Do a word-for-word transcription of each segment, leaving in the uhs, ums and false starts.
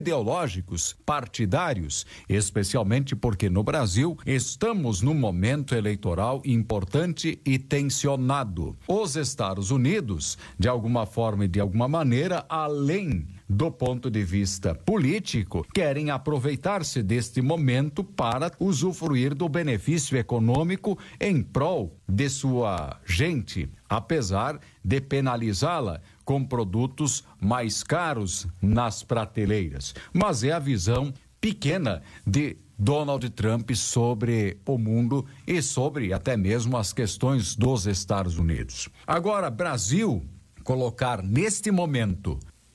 ideológicos, partidários, especialmente porque no Brasil estamos num momento eleitoral importante e tensionado. Os Estados Unidos, de alguma forma e de alguma maneira, além do ponto de vista político, querem aproveitar-se deste momento para usufruir do benefício econômico em prol de sua gente, apesar de penalizá-la com produtos mais caros nas prateleiras. Mas é a visão pequena de Donald Trump sobre o mundo e sobre até mesmo as questões dos Estados Unidos. Agora, Brasil colocar neste momento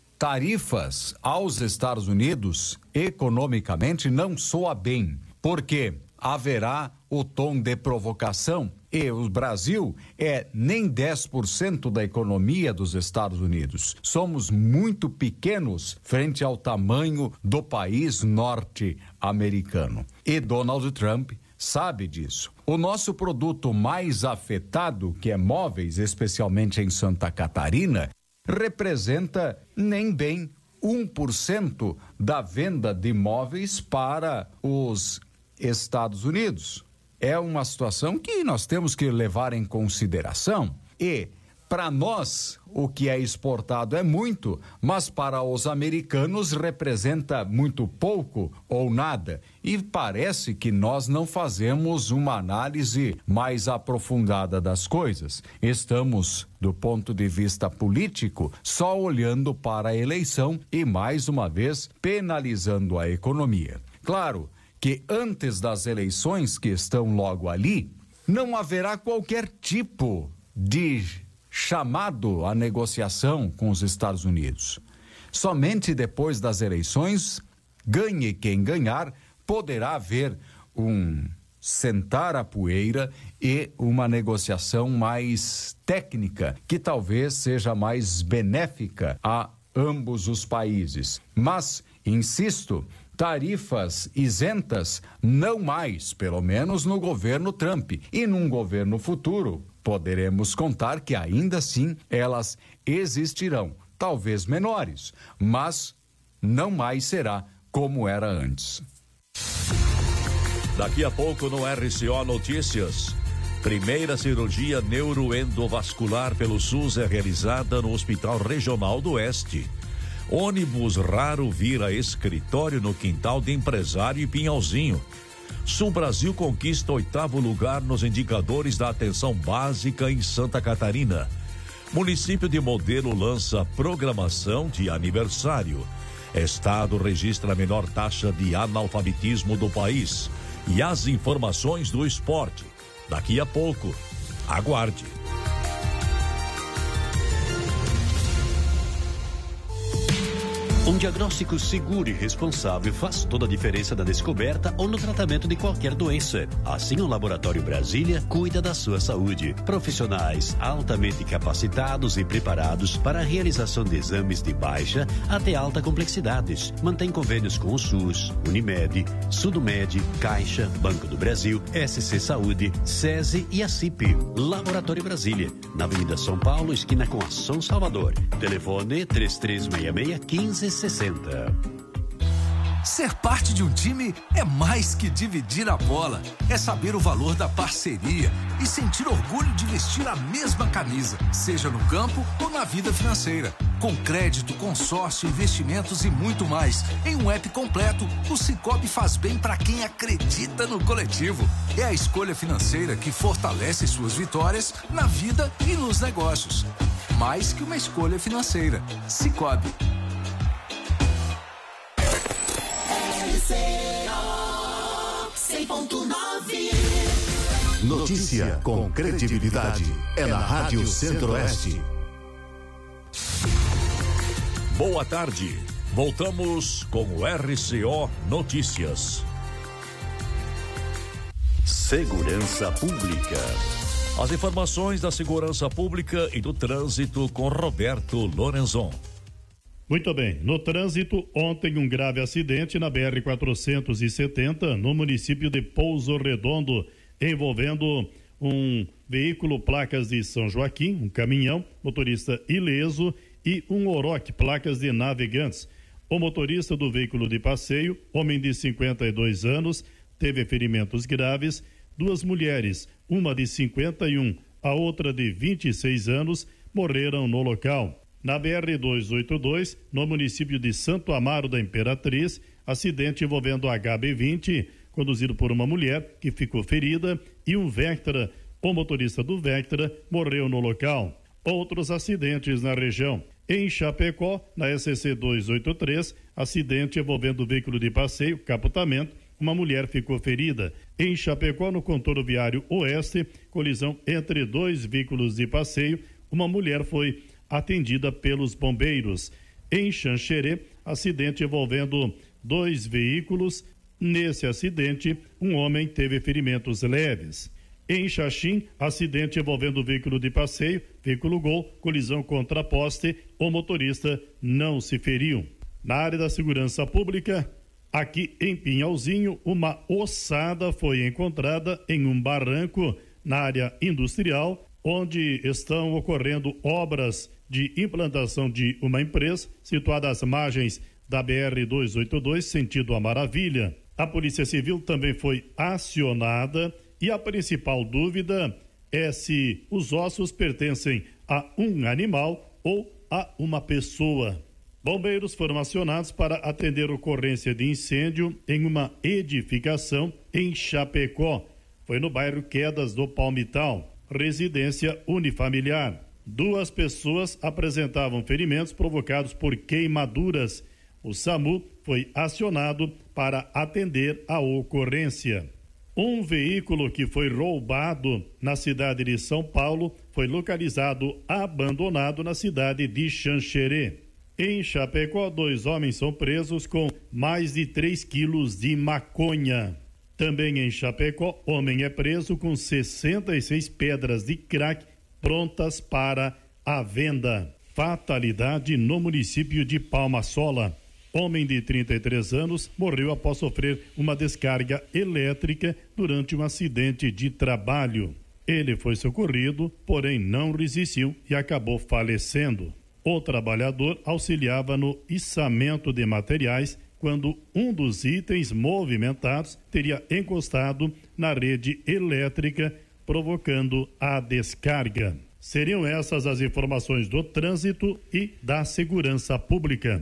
tarifas aos Estados Unidos economicamente não soa bem, porque haverá o tom de provocação e o Brasil é nem dez por cento da economia dos Estados Unidos. Somos muito pequenos frente ao tamanho do país norte-americano. E Donald Trump sabe disso. O nosso produto mais afetado, que é móveis, especialmente em Santa Catarina, representa nem bem um por cento da venda de móveis para os Estados Unidos. É uma situação que nós temos que levar em consideração. E, para nós, o que é exportado é muito, mas para os americanos representa muito pouco ou nada. E parece que nós não fazemos uma análise mais aprofundada das coisas. Estamos, do ponto de vista político, só olhando para a eleição e, mais uma vez, penalizando a economia. Claro que antes das eleições que estão logo ali, não haverá qualquer tipo de chamado à negociação com os Estados Unidos. Somente depois das eleições, ganhe quem ganhar, poderá haver um sentar a poeira e uma negociação mais técnica, que talvez seja mais benéfica a ambos os países. Mas, insisto, tarifas isentas, não mais, pelo menos no governo Trump. E num governo futuro, poderemos contar que ainda assim elas existirão, talvez menores, mas não mais será como era antes. Daqui a pouco no R C O Notícias. Primeira cirurgia neuroendovascular pelo SUS é realizada no Hospital Regional do Oeste. Ônibus raro vira escritório no quintal de empresário em Pinhalzinho. Sul Brasil conquista oitavo lugar nos indicadores da atenção básica em Santa Catarina. Município de Modelo lança programação de aniversário. Estado registra a menor taxa de analfabetismo do país. E as informações do esporte. Daqui a pouco. Aguarde. Um diagnóstico seguro e responsável faz toda a diferença na descoberta ou no tratamento de qualquer doença. Assim, o Laboratório Brasília cuida da sua saúde. Profissionais altamente capacitados e preparados para a realização de exames de baixa até alta complexidades. Mantém convênios com o SUS, Unimed, Sudomed, Caixa, Banco do Brasil, S C Saúde, SESI e a C I P. Laboratório Brasília, na Avenida São Paulo, esquina com a São Salvador. Telefone três três seis seis, um cinco sessenta. Ser parte de um time é mais que dividir a bola. É saber o valor da parceria e sentir orgulho de vestir a mesma camisa, seja no campo ou na vida financeira. Com crédito, consórcio, investimentos e muito mais. Em um app completo, o Sicoob faz bem para quem acredita no coletivo. É a escolha financeira que fortalece suas vitórias na vida e nos negócios. Mais que uma escolha financeira. Sicoob. cem ponto nove. Notícia com credibilidade. É na Rádio Centro-Oeste. Boa tarde. Voltamos com o R C O Notícias. Segurança Pública. As informações da segurança pública e do trânsito com Roberto Lorenzon. Muito bem, no trânsito, ontem um grave acidente na B R quatrocentos e setenta, no município de Pouso Redondo, envolvendo um veículo placas de São Joaquim, um caminhão, motorista ileso, e um Oroch, placas de Navegantes. O motorista do veículo de passeio, homem de cinquenta e dois anos, teve ferimentos graves. Duas mulheres, uma de cinquenta e um, a outra de vinte e seis anos, morreram no local. Na B R duzentos e oitenta e dois, no município de Santo Amaro da Imperatriz, acidente envolvendo H B vinte, conduzido por uma mulher que ficou ferida, e um Vectra. O motorista do Vectra morreu no local. Outros acidentes na região. Em Chapecó, na S C duzentos e oitenta e três, acidente envolvendo veículo de passeio, capotamento, uma mulher ficou ferida. Em Chapecó, no contorno viário oeste, colisão entre dois veículos de passeio, uma mulher foi atendida pelos bombeiros. Em Xanxerê, acidente envolvendo dois veículos. Nesse acidente, um homem teve ferimentos leves. Em Xaxim, acidente envolvendo veículo de passeio, veículo Gol, colisão contra poste, o motorista não se feriu. Na área da segurança pública, aqui em Pinhalzinho, uma ossada foi encontrada em um barranco na área industrial, onde estão ocorrendo obras de implantação de uma empresa situada às margens da B R duzentos e oitenta e dois, sentido a Maravilha. A Polícia Civil também foi acionada e a principal dúvida é se os ossos pertencem a um animal ou a uma pessoa. Bombeiros foram acionados para atender ocorrência de incêndio em uma edificação em Chapecó. Foi no bairro Quedas do Palmital, residência unifamiliar. Duas pessoas apresentavam ferimentos provocados por queimaduras. O SAMU foi acionado para atender a ocorrência. Um veículo que foi roubado na cidade de São Paulo foi localizado abandonado na cidade de Xanxerê. Em Chapecó, dois homens são presos com mais de três quilos de maconha. Também em Chapecó, homem é preso com sessenta e seis pedras de crack prontas para a venda. Fatalidade no município de Palma Sola. Homem de trinta e três anos morreu após sofrer uma descarga elétrica durante um acidente de trabalho. Ele foi socorrido, porém não resistiu e acabou falecendo. O trabalhador auxiliava no içamento de materiais quando um dos itens movimentados teria encostado na rede elétrica, provocando a descarga. Seriam essas as informações do trânsito e da segurança pública.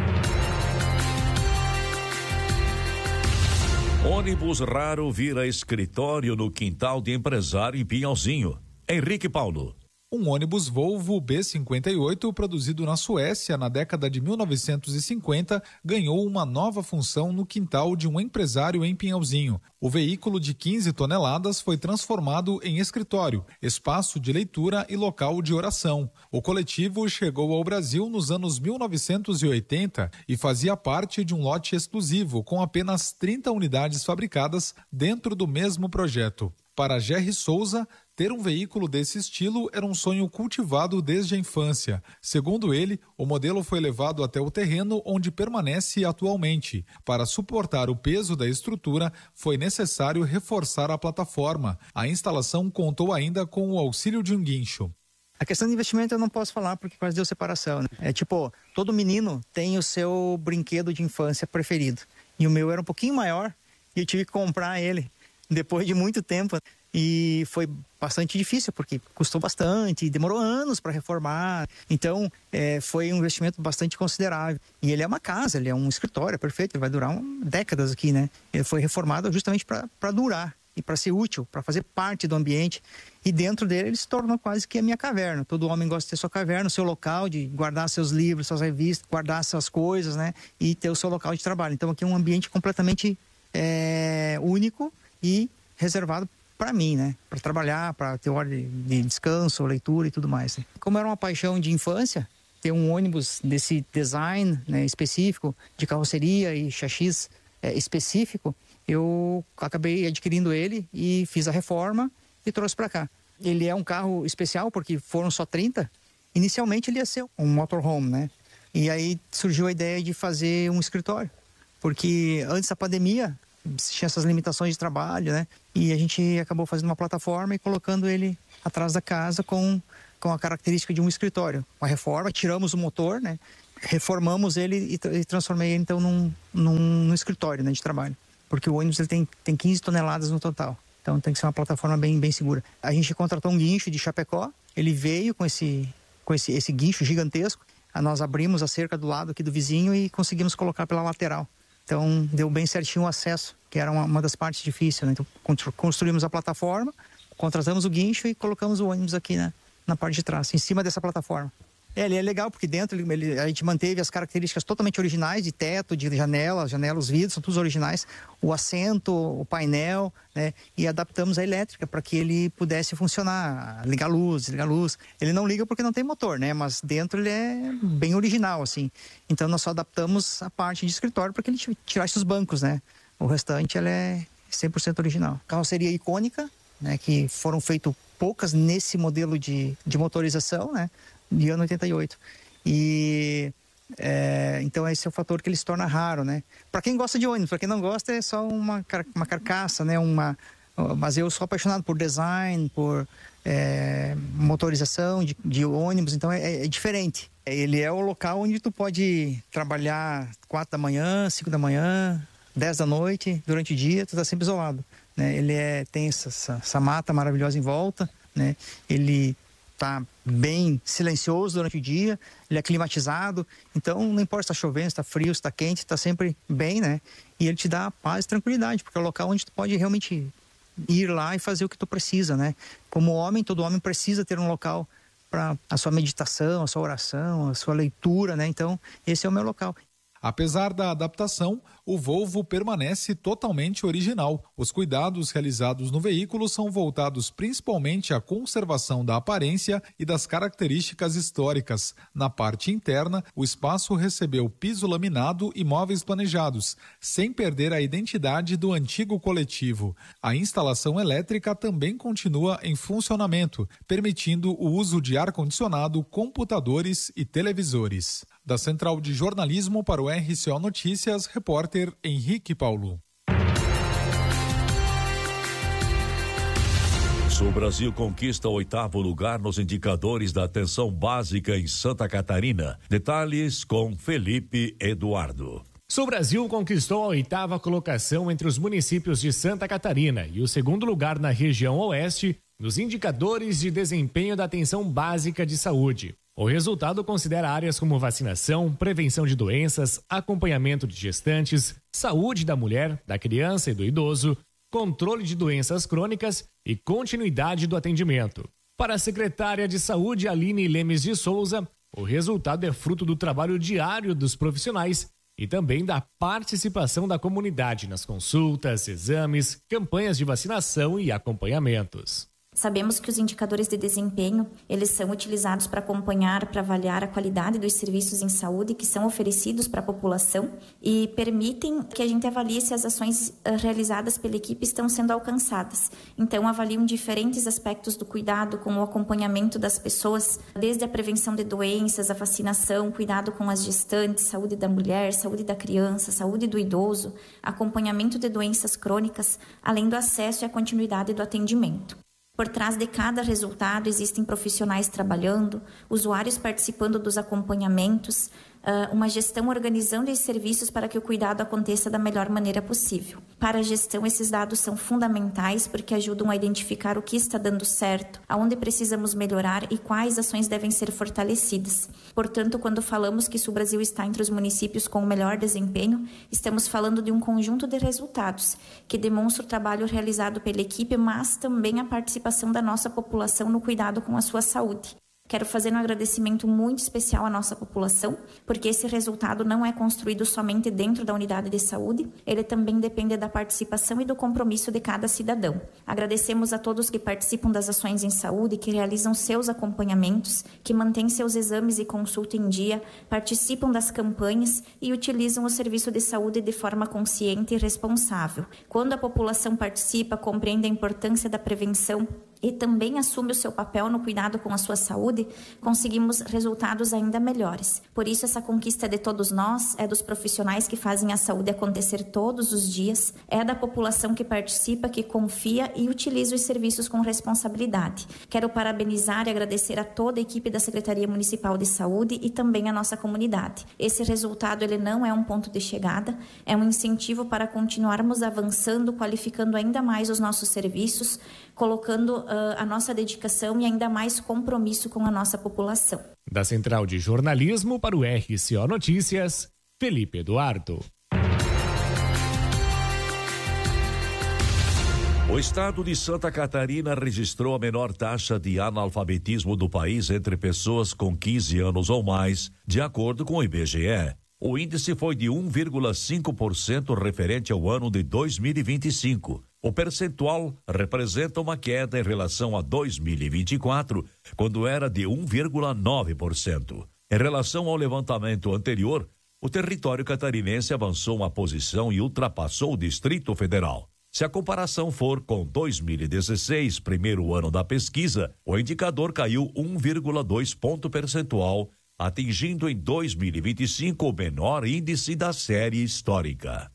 Ônibus raro vira escritório no quintal de empresário em Pinhalzinho. Henrique Paulo. Um ônibus Volvo B cinquenta e oito, produzido na Suécia na década de mil novecentos e cinquenta, ganhou uma nova função no quintal de um empresário em Pinhalzinho. O veículo de quinze toneladas foi transformado em escritório, espaço de leitura e local de oração. O coletivo chegou ao Brasil nos anos mil novecentos e oitenta e fazia parte de um lote exclusivo com apenas trinta unidades fabricadas dentro do mesmo projeto. Para Gerry Souza, ter um veículo desse estilo era um sonho cultivado desde a infância. Segundo ele, o modelo foi levado até o terreno onde permanece atualmente. Para suportar o peso da estrutura, foi necessário reforçar a plataforma. A instalação contou ainda com o auxílio de um guincho. A questão de investimento eu não posso falar porque quase deu separação, né? É tipo, todo menino tem o seu brinquedo de infância preferido. E o meu era um pouquinho maior e eu tive que comprar ele depois de muito tempo. E foi bastante difícil, porque custou bastante, demorou anos para reformar. Então, é, foi um investimento bastante considerável. E ele é uma casa, ele é um escritório, é perfeito, ele vai durar um, décadas aqui, né? Ele foi reformado justamente para durar e para ser útil, para fazer parte do ambiente. E dentro dele ele se tornou quase que a minha caverna. Todo homem gosta de ter sua caverna, o seu local de guardar seus livros, suas revistas, guardar suas coisas, né? E ter o seu local de trabalho. Então, aqui é um ambiente completamente é, único e reservado para mim, né? Para trabalhar, para ter hora de, de descanso, leitura e tudo mais. Né? Como era uma paixão de infância, ter um ônibus desse design, né, específico, de carroceria e chassis é, específico, eu acabei adquirindo ele e fiz a reforma e trouxe para cá. Ele é um carro especial porque foram só trinta. Inicialmente ele ia ser um motorhome, né? E aí surgiu a ideia de fazer um escritório, porque antes da pandemia tinha essas limitações de trabalho, né? E a gente acabou fazendo uma plataforma e colocando ele atrás da casa com, com a característica de um escritório. Uma reforma, tiramos o motor, né? reformamos ele e, e transformei ele, então, num, num, num escritório, né, de trabalho. Porque o ônibus ele tem, tem quinze toneladas no total. Então tem que ser uma plataforma bem, bem segura. A gente contratou um guincho de Chapecó. Ele veio com esse, com esse, esse guincho gigantesco. Nós abrimos a cerca do lado aqui do vizinho e conseguimos colocar pela lateral. Então deu bem certinho o acesso, que era uma, uma das partes difíceis, né? Então construímos a plataforma, contratamos o guincho e colocamos o ônibus aqui, né, na parte de trás, em cima dessa plataforma. É, ele é legal porque dentro ele, ele, a gente manteve as características totalmente originais de teto, de janela, janela, os vidros são todos originais, o assento, o painel, né, e adaptamos a elétrica para que ele pudesse funcionar, ligar luz, desligar luz. Ele não liga porque não tem motor, né, mas dentro ele é bem original, assim. Então nós só adaptamos a parte de escritório para que ele tirasse os bancos, né. O restante ele é cem por cento original. Carroceria icônica, né, que foram feitas poucas nesse modelo de, de motorização, né, de ano oitenta e oito. E é, então esse é o fator que ele se torna raro, né? Para quem gosta de ônibus, para quem não gosta é só uma, uma carcaça, né? Uma, mas eu sou apaixonado por design, por é, motorização de, de ônibus, então é, é diferente. Ele é o local onde tu pode trabalhar quatro da manhã, cinco da manhã, dez da noite, durante o dia, tu tá sempre isolado, né? Ele é, tem essa, essa, essa mata maravilhosa em volta, né? Ele está bem silencioso durante o dia, ele é climatizado, então não importa se está chovendo, se está frio, se está quente, está sempre bem, né? E ele te dá paz e tranquilidade, porque é o local onde tu pode realmente ir lá e fazer o que tu precisa, né? Como homem, todo homem precisa ter um local para a sua meditação, a sua oração, a sua leitura, né? Então, esse é o meu local. Apesar da adaptação, o Volvo permanece totalmente original. Os cuidados realizados no veículo são voltados principalmente à conservação da aparência e das características históricas. Na parte interna, o espaço recebeu piso laminado e móveis planejados, sem perder a identidade do antigo coletivo. A instalação elétrica também continua em funcionamento, permitindo o uso de ar-condicionado, computadores e televisores. Da Central de Jornalismo para o R C O Notícias, repórter Henrique Paulo. O Brasil conquista o oitavo lugar nos indicadores da atenção básica em Santa Catarina. Detalhes com Felipe Eduardo. Sul Brasil conquistou a oitava colocação entre os municípios de Santa Catarina e o segundo lugar na região oeste nos indicadores de desempenho da atenção básica de saúde. O resultado considera áreas como vacinação, prevenção de doenças, acompanhamento de gestantes, saúde da mulher, da criança e do idoso, controle de doenças crônicas e continuidade do atendimento. Para a secretária de Saúde, Aline Lemes de Souza, o resultado é fruto do trabalho diário dos profissionais e também da participação da comunidade nas consultas, exames, campanhas de vacinação e acompanhamentos. Sabemos que os indicadores de desempenho, eles são utilizados para acompanhar, para avaliar a qualidade dos serviços em saúde que são oferecidos para a população e permitem que a gente avalie se as ações realizadas pela equipe estão sendo alcançadas. Então, avaliam diferentes aspectos do cuidado com o acompanhamento das pessoas, desde a prevenção de doenças, a vacinação, cuidado com as gestantes, saúde da mulher, saúde da criança, saúde do idoso, acompanhamento de doenças crônicas, além do acesso e a continuidade do atendimento. Por trás de cada resultado existem profissionais trabalhando, usuários participando dos acompanhamentos, uma gestão organizando os serviços para que o cuidado aconteça da melhor maneira possível. Para a gestão, esses dados são fundamentais porque ajudam a identificar o que está dando certo, aonde precisamos melhorar e quais ações devem ser fortalecidas. Portanto, quando falamos que Sul Brasil está entre os municípios com o melhor desempenho, estamos falando de um conjunto de resultados que demonstra o trabalho realizado pela equipe, mas também a participação da nossa população no cuidado com a sua saúde. Quero fazer um agradecimento muito especial à nossa população, porque esse resultado não é construído somente dentro da unidade de saúde, ele também depende da participação e do compromisso de cada cidadão. Agradecemos a todos que participam das ações em saúde, que realizam seus acompanhamentos, que mantêm seus exames e consulta em dia, participam das campanhas e utilizam o serviço de saúde de forma consciente e responsável. Quando a população participa, compreende a importância da prevenção e também assume o seu papel no cuidado com a sua saúde, conseguimos resultados ainda melhores. Por isso, essa conquista é de todos nós, é dos profissionais que fazem a saúde acontecer todos os dias, é da população que participa, que confia e utiliza os serviços com responsabilidade. Quero parabenizar e agradecer a toda a equipe da Secretaria Municipal de Saúde e também a nossa comunidade. Esse resultado ele não é um ponto de chegada, é um incentivo para continuarmos avançando, qualificando ainda mais os nossos serviços, colocando uh, a nossa dedicação e ainda mais compromisso com a nossa população. Da Central de Jornalismo para o R C O Notícias, Felipe Eduardo. O estado de Santa Catarina registrou a menor taxa de analfabetismo do país entre pessoas com quinze anos ou mais, de acordo com o I B G E. O índice foi de um vírgula cinco por cento referente ao ano de dois mil e vinte e cinco. O percentual representa uma queda em relação a dois mil e vinte e quatro, quando era de um vírgula nove por cento. Em relação ao levantamento anterior, o território catarinense avançou uma posição e ultrapassou o Distrito Federal. Se a comparação for com dois mil e dezesseis, primeiro ano da pesquisa, o indicador caiu um vírgula dois ponto percentual, atingindo em dois mil e vinte e cinco o menor índice da série histórica.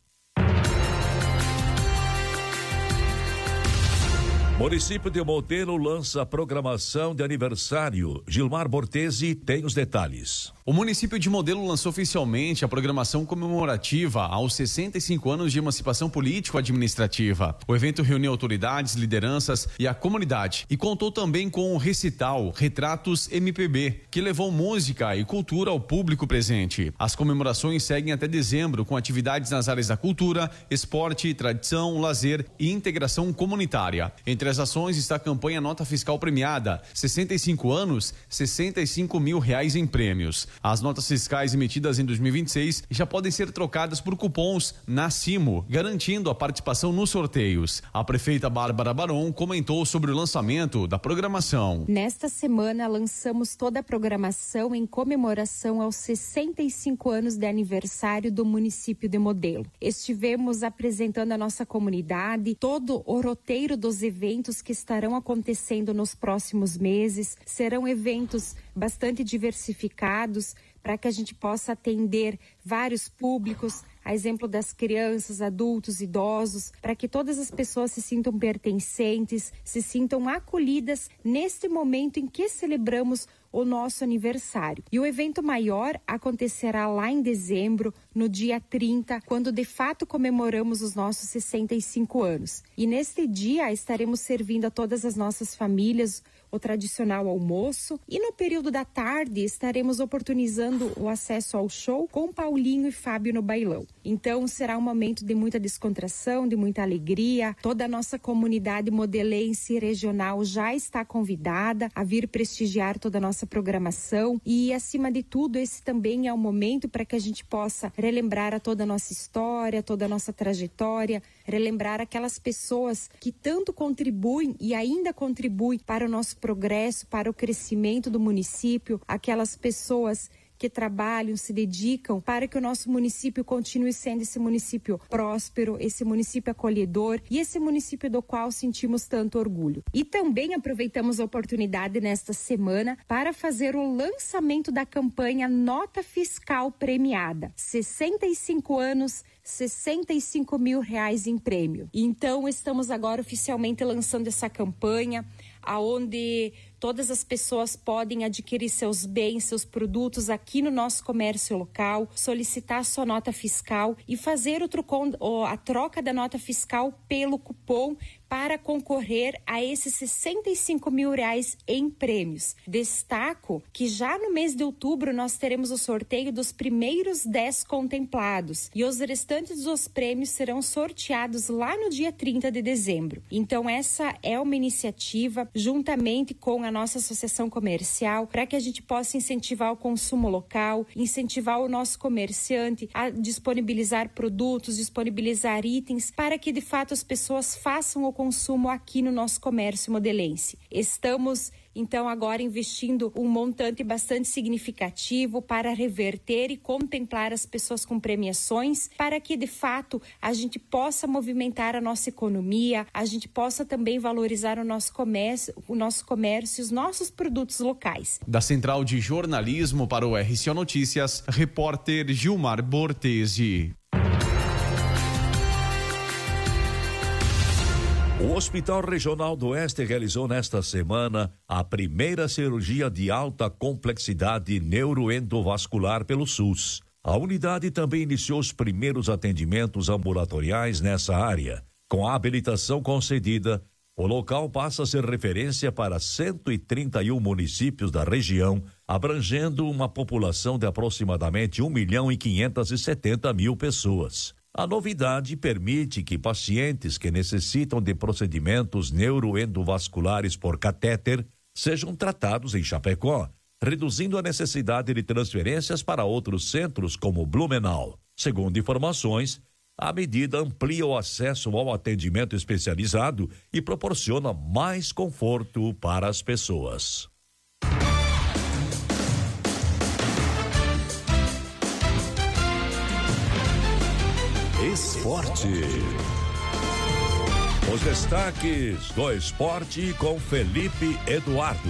Município de Modelo lança programação de aniversário. Gilmar Bortesi tem os detalhes. O município de Modelo lançou oficialmente a programação comemorativa aos sessenta e cinco anos de emancipação político-administrativa. O evento reuniu autoridades, lideranças e a comunidade e contou também com o recital Retratos M P B, que levou música e cultura ao público presente. As comemorações seguem até dezembro com atividades nas áreas da cultura, esporte, tradição, lazer e integração comunitária. Entre as ações está a campanha Nota Fiscal Premiada, sessenta e cinco anos, sessenta e cinco mil reais em prêmios. As notas fiscais emitidas em dois mil e vinte e seis já podem ser trocadas por cupons na Cimo, garantindo a participação nos sorteios. A prefeita Bárbara Baron comentou sobre o lançamento da programação. Nesta semana lançamos toda a programação em comemoração aos sessenta e cinco anos de aniversário do município de Modelo. Estivemos apresentando à nossa comunidade todo o roteiro dos eventos que estarão acontecendo nos próximos meses. Serão eventos bastante diversificados para que a gente possa atender vários públicos, a exemplo das crianças, adultos, idosos, para que todas as pessoas se sintam pertencentes, se sintam acolhidas neste momento em que celebramos o nosso aniversário. E o evento maior acontecerá lá em dezembro, no dia trinta, quando de fato comemoramos os nossos sessenta e cinco anos. E neste dia estaremos servindo a todas as nossas famílias o tradicional almoço e no período da tarde estaremos oportunizando o acesso ao show com Paulinho e Fábio no bailão. Então será um momento de muita descontração, de muita alegria. Toda a nossa comunidade modelense regional já está convidada a vir prestigiar toda a nossa programação e, acima de tudo, esse também é um momento para que a gente possa relembrar a toda a nossa história, toda a nossa trajetória, relembrar aquelas pessoas que tanto contribuem e ainda contribuem para o nosso progresso, para o crescimento do município, aquelas pessoas que trabalham, se dedicam para que o nosso município continue sendo esse município próspero, esse município acolhedor e esse município do qual sentimos tanto orgulho. E também aproveitamos a oportunidade nesta semana para fazer o lançamento da campanha Nota Fiscal Premiada. sessenta e cinco anos, sessenta e cinco mil reais em prêmio. Então estamos agora oficialmente lançando essa campanha, aonde todas as pessoas podem adquirir seus bens, seus produtos aqui no nosso comércio local, solicitar sua nota fiscal e fazer o trocon, a troca da nota fiscal pelo cupom para concorrer a esses sessenta e cinco mil reais em prêmios. Destaco que já no mês de outubro nós teremos o sorteio dos primeiros dez contemplados e os restantes dos prêmios serão sorteados lá no dia trinta de dezembro. Então essa é uma iniciativa juntamente com a nossa associação comercial para que a gente possa incentivar o consumo local, incentivar o nosso comerciante a disponibilizar produtos, disponibilizar itens para que de fato as pessoas façam o consumo aqui no nosso comércio modelense. Estamos então agora investindo um montante bastante significativo para reverter e contemplar as pessoas com premiações, para que de fato a gente possa movimentar a nossa economia, a gente possa também valorizar o nosso comércio, o nosso comércio e os nossos produtos locais. Da Central de Jornalismo para o R C O Notícias, repórter Gilmar Bortesi. O Hospital Regional do Oeste realizou nesta semana a primeira cirurgia de alta complexidade neuroendovascular pelo SUS. A unidade também iniciou os primeiros atendimentos ambulatoriais nessa área. Com a habilitação concedida, o local passa a ser referência para cento e trinta e um municípios da região, abrangendo uma população de aproximadamente um milhão e quinhentos e setenta mil pessoas. A novidade permite que pacientes que necessitam de procedimentos neuroendovasculares por catéter sejam tratados em Chapecó, reduzindo a necessidade de transferências para outros centros como Blumenau. Segundo informações, a medida amplia o acesso ao atendimento especializado e proporciona mais conforto para as pessoas. Esporte. Os destaques do esporte com Felipe Eduardo.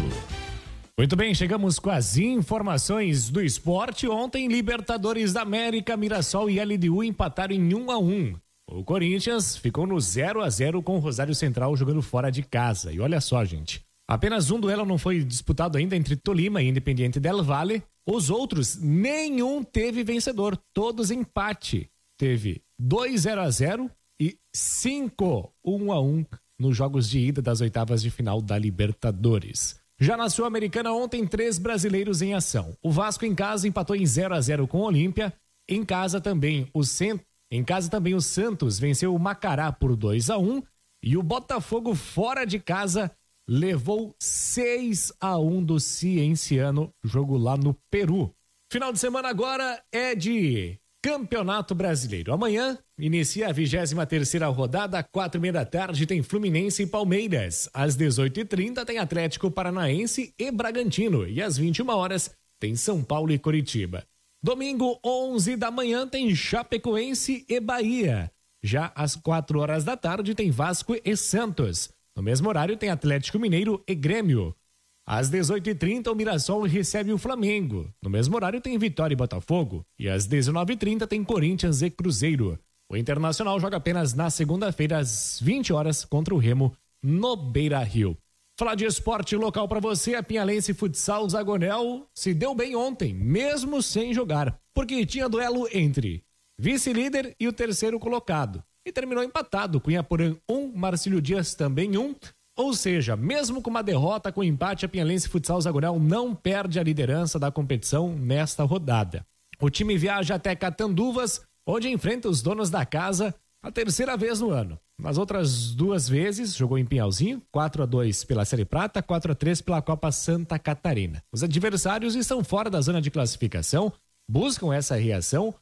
Muito bem, chegamos com as informações do esporte. Ontem, Libertadores da América, Mirassol e L D U empataram em um a um. O Corinthians ficou no zero a zero com o Rosário Central jogando fora de casa. E olha só, gente, apenas um duelo não foi disputado ainda entre Tolima e Independiente del Valle. Os outros, nenhum teve vencedor, todos empate. Teve dois zero a zero e cinco um a um nos jogos de ida das oitavas de final da Libertadores. Já na Sul-Americana, ontem, três brasileiros em ação. O Vasco em casa empatou em zero a zero com o Olímpia. Em casa também o Cent... em casa também o Santos venceu o Macará por dois a um. E o Botafogo fora de casa levou seis a um do Cienciano, jogo lá no Peru. Final de semana agora é de Campeonato Brasileiro. Amanhã inicia a vigésima terceira rodada, quatro e meia da tarde tem Fluminense e Palmeiras. Às dezoito e trinta tem Atlético Paranaense e Bragantino. E às vinte e uma horas tem São Paulo e Coritiba. Domingo, onze da manhã, tem Chapecoense e Bahia. Já às quatro horas da tarde tem Vasco e Santos. No mesmo horário tem Atlético Mineiro e Grêmio. Às dezoito e trinta, o Mirassol recebe o Flamengo. No mesmo horário tem Vitória e Botafogo. E às dezenove e trinta tem Corinthians e Cruzeiro. O Internacional joga apenas na segunda-feira, às vinte horas, contra o Remo, no Beira-Rio. Falar de esporte local para você, a Pinhalense Futsal Zagonel se deu bem ontem, mesmo sem jogar, porque tinha duelo entre vice-líder e o terceiro colocado. E terminou empatado, Cunhaporã um, Marcílio Dias também um. Ou seja, mesmo com uma derrota com empate, a Pinhalense Futsal Zagonel não perde a liderança da competição nesta rodada. O time viaja até Catanduvas, onde enfrenta os donos da casa a terceira vez no ano. Nas outras duas vezes, jogou em Pinhalzinho, quatro a dois pela Série Prata, quatro a três pela Copa Santa Catarina. Os adversários estão fora da zona de classificação, buscam essa reação,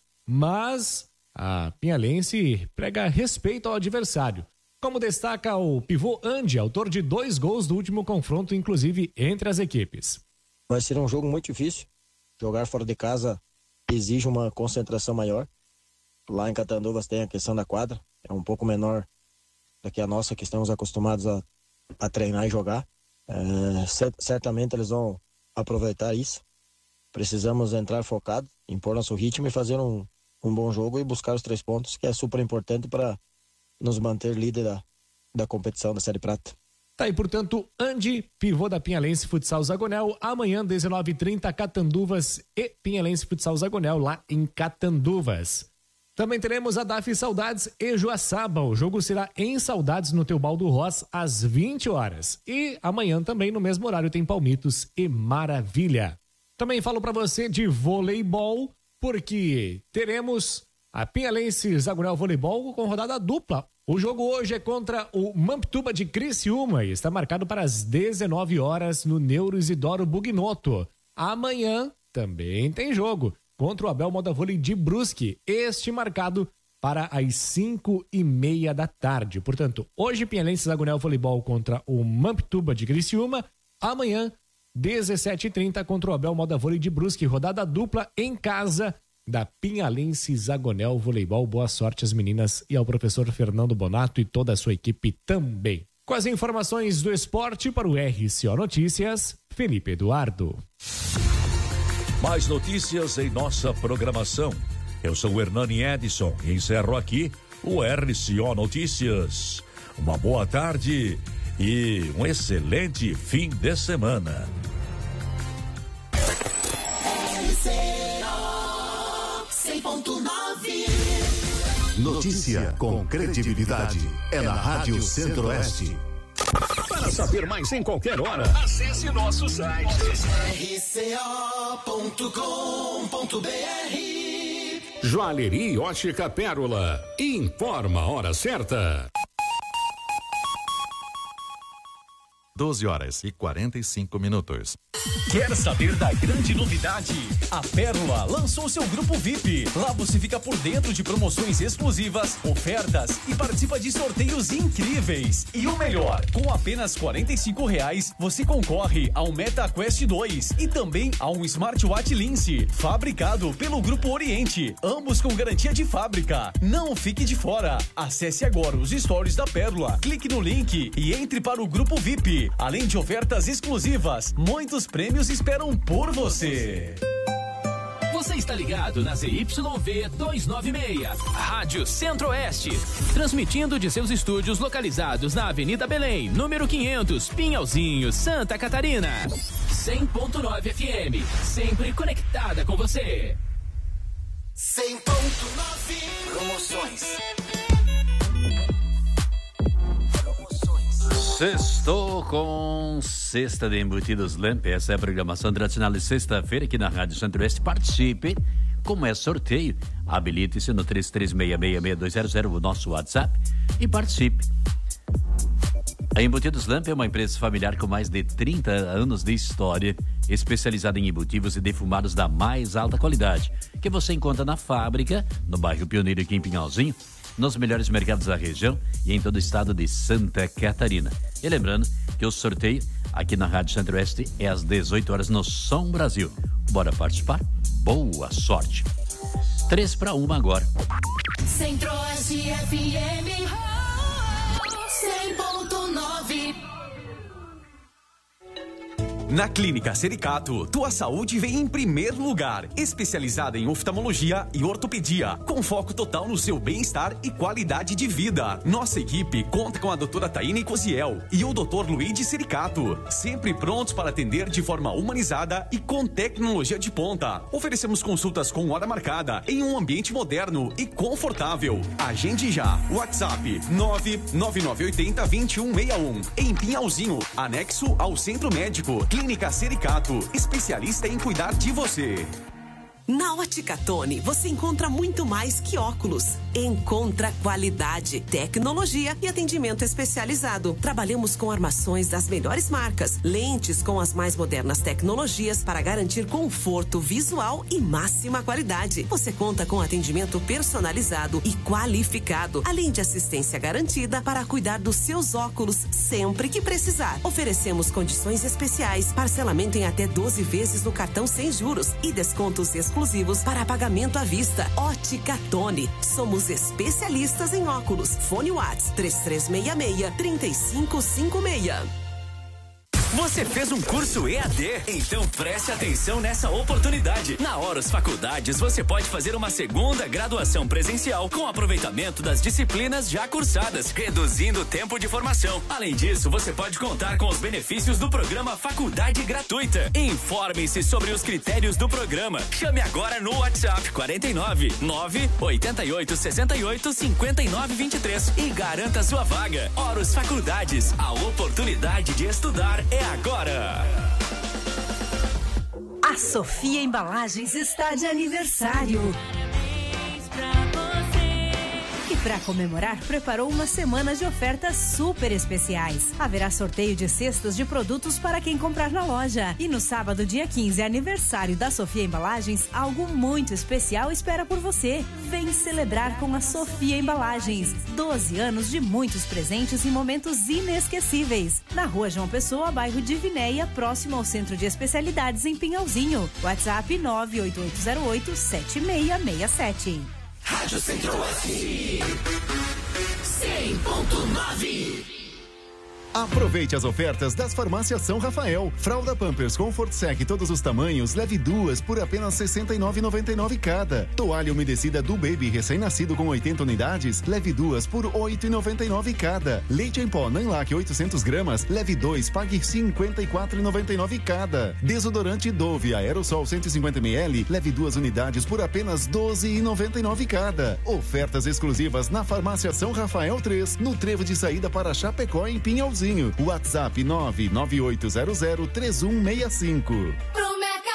mas a Pinhalense prega respeito ao adversário. Como destaca o pivô Andy, autor de dois gols do último confronto, inclusive entre as equipes. Vai ser um jogo muito difícil. Jogar fora de casa exige uma concentração maior. Lá em Catanduvas tem a questão da quadra, é um pouco menor do que a nossa, que estamos acostumados a, a treinar e jogar. É, certamente eles vão aproveitar isso. Precisamos entrar focado, impor nosso ritmo e fazer um, um bom jogo e buscar os três pontos, que é super importante para nos manter líder da, da competição da Série Prata. Tá aí, portanto, Andy, pivô da Pinhalense Futsal Zagonel. Amanhã, dezenove e trinta, Catanduvas e Pinhalense Futsal Zagonel, lá em Catanduvas. Também teremos a D A F Saudades e Joaçaba. O jogo será em Saudades, no Teobaldo Ross, às vinte horas. E amanhã também, no mesmo horário, tem Palmitos e Maravilha. Também falo para você de voleibol, porque teremos a Pinhalense Zagonel Voleibol com rodada dupla. O jogo hoje é contra o Mamptuba de Criciúma e está marcado para as dezenove horas no Neuro Isidoro Bugnotto. Amanhã também tem jogo contra o Abel Moda Vôlei de Brusque, este marcado para as cinco e meia da tarde. Portanto, hoje Pinhalense Zagonel Voleibol contra o Mamptuba de Criciúma Amanhã, dezessete e trinta, contra o Abel Moda Vôlei de Brusque, rodada dupla em casa da Pinhalense Zagonel Voleibol. Boa sorte às meninas e ao professor Fernando Bonato e toda a sua equipe também. Com as informações do esporte para o R C O Notícias, Felipe Eduardo. Mais notícias em nossa programação. Eu sou o Hernani Edson e encerro aqui o R C O Notícias. Uma boa tarde e um excelente fim de semana. R C O cem ponto nove. Notícia com credibilidade. É na Rádio Centro-Oeste. Para saber mais em qualquer hora, acesse nosso site R C O ponto com ponto B R. Joalheria Ótica Pérola. Informa a hora certa. doze horas e quarenta e cinco minutos. Quer saber da grande novidade? A Pérola lançou seu grupo V I P. Lá você fica por dentro de promoções exclusivas, ofertas e participa de sorteios incríveis. E o melhor, com apenas quarenta e cinco reais, você concorre ao Meta Quest dois e também a um Smartwatch Lince, fabricado pelo Grupo Oriente, ambos com garantia de fábrica. Não fique de fora. Acesse agora os stories da Pérola, clique no link e entre para o grupo V I P. Além de ofertas exclusivas, muitos prêmios esperam por você. Você está ligado na Z Y V duzentos e noventa e seis, Rádio Centro-Oeste, transmitindo de seus estúdios localizados na Avenida Belém, número quinhentos, Pinhalzinho, Santa Catarina. cem ponto nove F M, sempre conectada com você. cem ponto nove. Promoções. Sextou com Sexta de Embutidos Lamp. Essa é a programação tradicional de sexta-feira aqui na Rádio Centro-Oeste. Participe, como é sorteio, habilite-se no três três seis seis seis dois zero zero, o nosso WhatsApp, e participe. A Embutidos Lamp é uma empresa familiar com mais de trinta anos de história, especializada em embutivos e defumados da mais alta qualidade, que você encontra na fábrica, no bairro Pioneiro aqui em Pinhalzinho, nos melhores mercados da região e em todo o estado de Santa Catarina. E lembrando que o sorteio aqui na Rádio Centro-Oeste é às dezoito horas no Som Brasil. Bora participar? Boa sorte! Três para uma agora. Centro-Oeste F M cem ponto nove. Na Clínica Sericato, tua saúde vem em primeiro lugar. Especializada em oftalmologia e ortopedia, com foco total no seu bem-estar e qualidade de vida. Nossa equipe conta com a doutora Taine Cosiel e o doutor Luigi Sericato, sempre prontos para atender de forma humanizada e com tecnologia de ponta. Oferecemos consultas com hora marcada em um ambiente moderno e confortável. Agende já. WhatsApp nove nove nove oito zero, dois um seis um. Em Pinhalzinho, anexo ao Centro Médico. Clínica Sericato, especialista em cuidar de você. Na Ótica Tony, você encontra muito mais que óculos. Encontra qualidade, tecnologia e atendimento especializado. Trabalhamos com armações das melhores marcas, lentes com as mais modernas tecnologias para garantir conforto visual e máxima qualidade. Você conta com atendimento personalizado e qualificado, além de assistência garantida para cuidar dos seus óculos sempre que precisar. Oferecemos condições especiais, parcelamento em até doze vezes no cartão sem juros e descontos exclusivos exclusivos para pagamento à vista. Ótica Tony. Somos especialistas em óculos. Fone Whats três três seis seis, três cinco cinco seis. Você fez um curso E A D? Então preste atenção nessa oportunidade. Na Horus Faculdades, você pode fazer uma segunda graduação presencial com aproveitamento das disciplinas já cursadas, reduzindo o tempo de formação. Além disso, você pode contar com os benefícios do programa Faculdade Gratuita. Informe-se sobre os critérios do programa. Chame agora no WhatsApp quarenta e nove, nove oito oito, seis oito, cinco nove dois três e garanta sua vaga. Horus Faculdades, a oportunidade de estudar é agora. A Sofia Embalagens está de aniversário. E Para comemorar, preparou uma semana de ofertas super especiais. Haverá sorteio de cestas de produtos para quem comprar na loja. E no sábado, dia quinze, aniversário da Sofia Embalagens, algo muito especial espera por você. Vem celebrar com a Sofia Embalagens. doze anos de muitos presentes e momentos inesquecíveis. Na Rua João Pessoa, bairro Divinéia, próximo ao Centro de Especialidades em Pinhalzinho. WhatsApp nove oito oito zero oito sete seis seis sete. Rádio Centro-Oeste cem ponto nove. Aproveite as ofertas das farmácias São Rafael. Fralda Pampers Comfort Sec todos os tamanhos, leve duas por apenas sessenta e nove reais e noventa e nove centavos cada. Toalha umedecida do Baby recém-nascido com oitenta unidades, leve duas por oito reais e noventa e nove centavos cada. Leite em pó Nanlac oitocentos gramas, leve dois, pague cinquenta e quatro reais e noventa e nove centavos cada. Desodorante Dove Aerosol cento e cinquenta mililitros, leve duas unidades por apenas doze reais e noventa e nove centavos cada. Ofertas exclusivas na farmácia São Rafael três, no trevo de saída para Chapecó em Pinhalzinho. WhatsApp nove nove oito zero zero três um seis cinco.